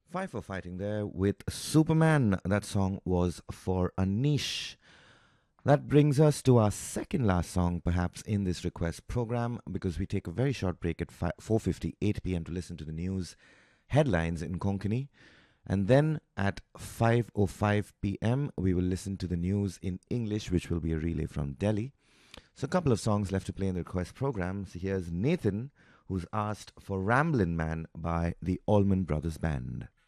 Five for fighting there with Superman. That song was for Anish. That brings us to our second last song, perhaps, in this request program, because we take a very short break at 4:58 p.m. to listen to the news headlines in Konkani. And then at 5:05 p.m., we will listen to the news in English, which will be a relay from Delhi. So, a couple of songs left to play in the request program. So, here's Nathan, who's asked for Ramblin' Man by the Allman Brothers Band.